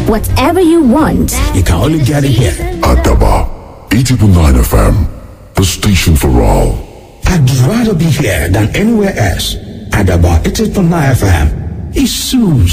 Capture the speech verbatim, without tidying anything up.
Whatever you want, you can only get it here. Adaba eighty point nine F M, the station for all. I'd rather be here than anywhere else. Adaba eighty point nine F M is soon.